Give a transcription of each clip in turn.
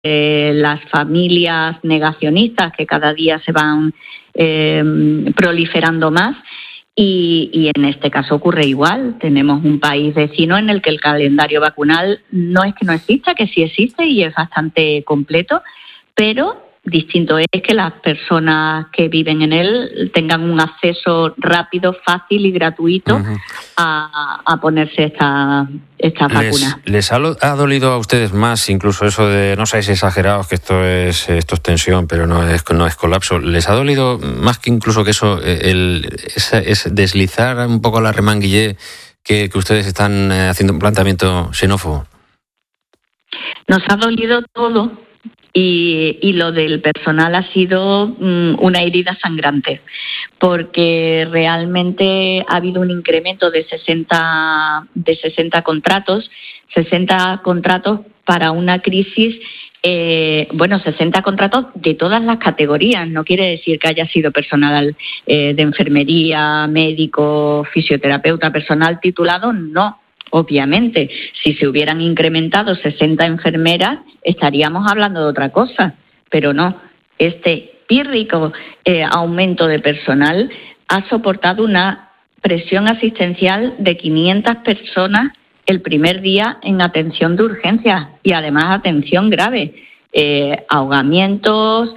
las familias negacionistas que cada día se van proliferando más. Y en este caso ocurre igual. Tenemos un país vecino en el que el calendario vacunal no es que no exista, que sí existe y es bastante completo, pero distinto es que las personas que viven en él tengan un acceso rápido, fácil y gratuito a ponerse esta vacuna. ¿Les ha dolido a ustedes más incluso eso de, no seáis exagerados, que esto es tensión, pero no es colapso? ¿Les ha dolido más que incluso que eso, es deslizar un poco la remanguillé que ustedes están haciendo un planteamiento xenófobo? Nos ha dolido todo. Y lo del personal ha sido una herida sangrante, porque realmente ha habido un incremento de 60 contratos, 60 contratos para una crisis, 60 contratos de todas las categorías. No quiere decir que haya sido personal de enfermería, médico, fisioterapeuta, personal titulado, no. Obviamente, si se hubieran incrementado 60 enfermeras, estaríamos hablando de otra cosa, pero no. Este pírrico aumento de personal ha soportado una presión asistencial de 500 personas el primer día en atención de urgencias y además atención grave, ahogamientos,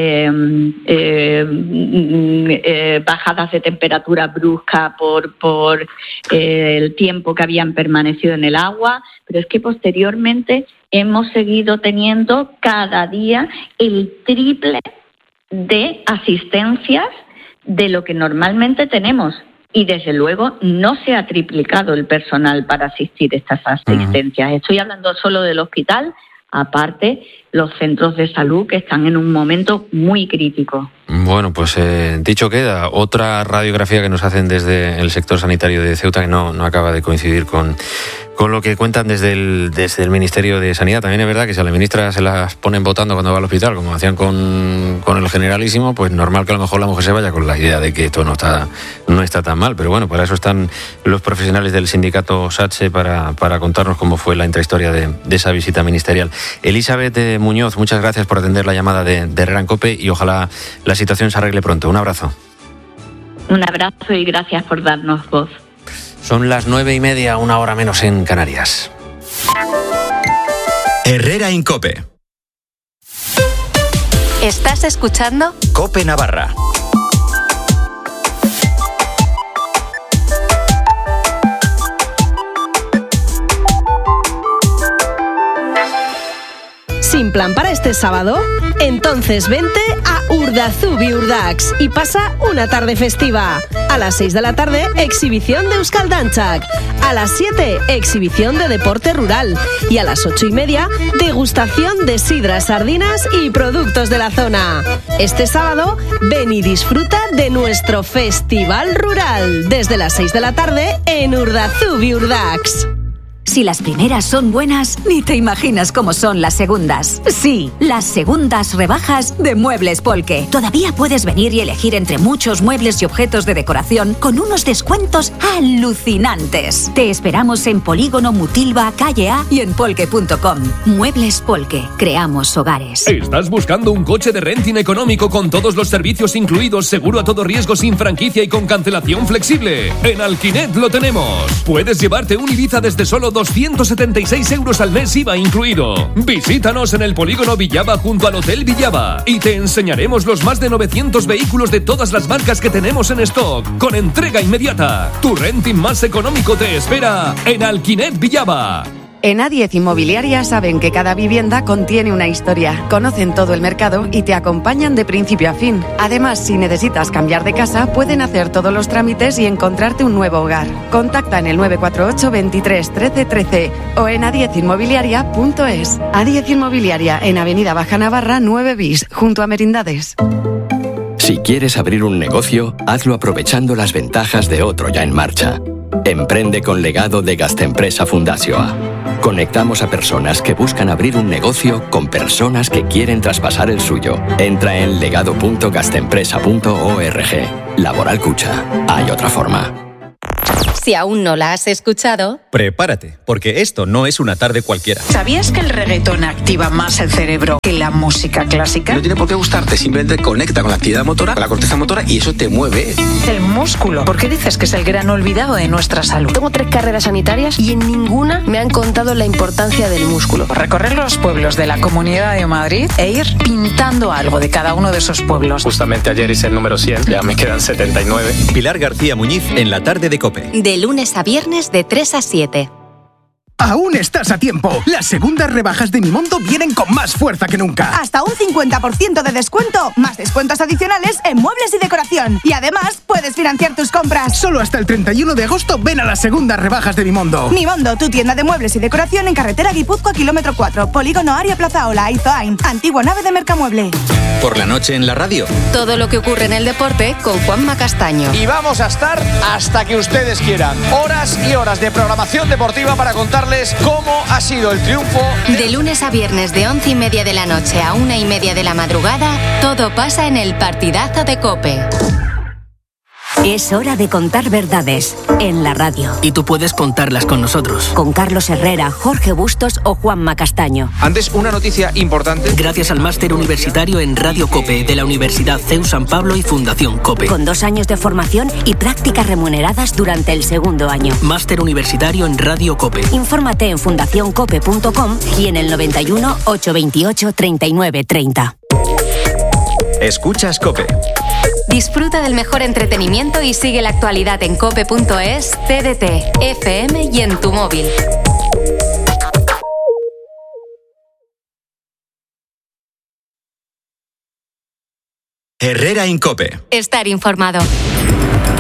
bajadas de temperatura brusca por el tiempo que habían permanecido en el agua, pero es que posteriormente hemos seguido teniendo cada día el triple de asistencias de lo que normalmente tenemos. Y desde luego no se ha triplicado el personal para asistir a estas asistencias. Estoy hablando solo del hospital, aparte los centros de salud que están en un momento muy crítico. Bueno, pues dicho queda, otra radiografía que nos hacen desde el sector sanitario de Ceuta que no acaba de coincidir con lo que cuentan desde el Ministerio de Sanidad. También es verdad que si a la ministra se las ponen votando cuando va al hospital, como hacían con el generalísimo, pues normal que a lo mejor la mujer se vaya con la idea de que esto no está tan mal. Pero bueno, para eso están los profesionales del sindicato SATSE para contarnos cómo fue la intrahistoria de esa visita ministerial. Elizabeth Muñoz, muchas gracias por atender la llamada de Herrera en COPE y ojalá la situación se arregle pronto. Un abrazo. Un abrazo y gracias por darnos voz. Son las 9:30, una hora menos en Canarias. Herrera en COPE. ¿Estás escuchando? COPE Navarra. ¿Sin plan para este sábado? Entonces vente a Urdazubia Urdax y pasa una tarde festiva. A las 6 de la tarde, exhibición de Euskal Dantzak. A las 7, exhibición de deporte rural. Y a las 8:30, degustación de sidras, sardinas y productos de la zona. Este sábado, ven y disfruta de nuestro Festival Rural. Desde las 6 de la tarde en Urdazubia Urdax. Si las primeras son buenas, ni te imaginas cómo son las segundas. Sí, las segundas rebajas de Muebles Polke. Todavía puedes venir y elegir entre muchos muebles y objetos de decoración con unos descuentos alucinantes. Te esperamos en Polígono Mutilva, Calle A y en polke.com. Muebles Polke. Creamos hogares. ¿Estás buscando un coche de renting económico con todos los servicios incluidos, seguro a todo riesgo, sin franquicia y con cancelación flexible? En Alquinet lo tenemos. Puedes llevarte un Ibiza desde solo 276 euros al mes, IVA incluido. Visítanos en el Polígono Villaba junto al Hotel Villaba y te enseñaremos los más de 900 vehículos de todas las marcas que tenemos en stock, con entrega inmediata. Tu renting más económico te espera en Alquinet Villaba. En A10 Inmobiliaria saben que cada vivienda contiene una historia, conocen todo el mercado y te acompañan de principio a fin. Además, si necesitas cambiar de casa, pueden hacer todos los trámites y encontrarte un nuevo hogar. Contacta en el 948 23 13 13 o en a10inmobiliaria.es. A10 Inmobiliaria, en Avenida Baja Navarra 9 bis, junto a Merindades. Si quieres abrir un negocio, hazlo aprovechando las ventajas de otro ya en marcha. Emprende con legado de Gastempresa Fundazioa. Conectamos a personas que buscan abrir un negocio con personas que quieren traspasar el suyo. Entra en legado.gastempresa.org. Laboral Cucha. Hay otra forma. Si aún no la has escuchado, Prepárate, porque esto no es una tarde cualquiera. ¿Sabías que el reggaetón activa más el cerebro que la música clásica? No tiene por qué gustarte, simplemente conecta con la actividad motora, con la corteza motora y eso te mueve. El músculo. ¿Por qué dices que es el gran olvidado de nuestra salud? Tengo 3 carreras sanitarias y en ninguna me han contado la importancia del músculo. Recorrer los pueblos de la Comunidad de Madrid e ir pintando algo de cada uno de esos pueblos. Justamente ayer hice el número 100, ya me quedan 79. Pilar García Muñiz en la tarde de COPE. de lunes a viernes de 3 a 7. Aún estás a tiempo. Las segundas rebajas de Mimondo vienen con más fuerza que nunca. Hasta un 50% de descuento, más descuentos adicionales en muebles y decoración. Y además, puedes financiar tus compras. Solo hasta el 31 de agosto ven a las segundas rebajas de Mimondo. Mimondo, tu tienda de muebles y decoración en carretera Guipúzcoa, kilómetro 4, Polígono Aria Plaza Ola, Izoain, antigua nave de Mercamueble. Por la noche en la radio. Todo lo que ocurre en el deporte con Juanma Castaño. Y vamos a estar hasta que ustedes quieran. Horas y horas de programación deportiva para contarles cómo ha sido el triunfo. De lunes a viernes de 11:30 de la noche a 1:30 de la madrugada, todo pasa en el partidazo de COPE. Es hora de contar verdades en la radio. Y tú puedes contarlas con nosotros. Con Carlos Herrera, Jorge Bustos o Juanma Castaño. Antes, una noticia importante. Gracias al máster universitario en Radio COPE de la Universidad CEU San Pablo y Fundación COPE. Con 2 años de formación y prácticas remuneradas durante el segundo año. Máster universitario en Radio COPE. Infórmate en fundacioncope.com y en el 91 828 39 30. Escuchas COPE. Disfruta del mejor entretenimiento y sigue la actualidad en cope.es, TDT, FM y en tu móvil. Herrera en COPE. Estar informado.